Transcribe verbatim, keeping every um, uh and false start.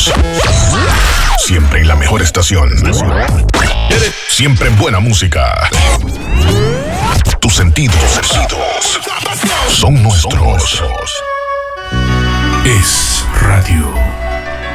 Siempre en la mejor estación. Siempre en buena música. Tus sentidos, tus sentidos son nuestros. Es radio.